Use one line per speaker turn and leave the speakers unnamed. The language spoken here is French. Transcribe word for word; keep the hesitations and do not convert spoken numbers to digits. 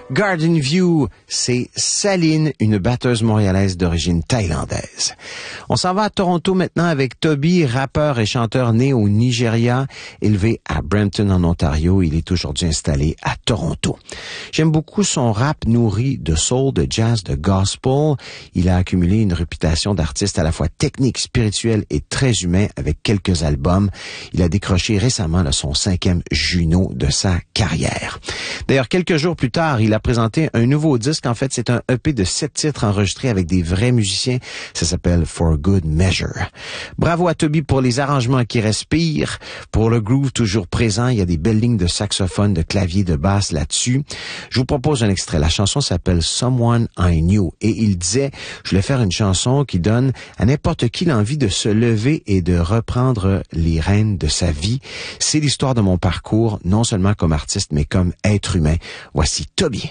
Garden View, c'est Saline, une batteuse montréalaise d'origine thaïlandaise. On s'en va à Toronto maintenant avec Toby, rappeur et chanteur né au Nigeria, élevé à Brampton en Ontario. Il est aujourd'hui installé à Toronto. J'aime beaucoup son rap nourri de soul, de jazz, de gospel. Il a accumulé une réputation d'artiste à la fois technique, spirituel et très humain avec quelques albums. Il a décroché récemment là, son cinquième Juno de sa carrière. D'ailleurs, quelques jours plus tard, il a présenté un nouveau disque. En fait, c'est un E P de sept titres enregistrés avec des vrais musiciens. Ça s'appelle For Good Measure. Bravo à Toby pour les arrangements qui respirent, pour le groove toujours présent. Il y a des belles lignes de saxophone, de clavier, de basse là-dessus. Je vous propose un extrait. La chanson s'appelle Someone I Knew. Et il disait, je voulais faire une chanson qui donne à n'importe qui l'envie de se lever et de reprendre les rênes de sa vie. C'est l'histoire de mon parcours, non seulement comme artiste, mais comme être humain. Voici Toby.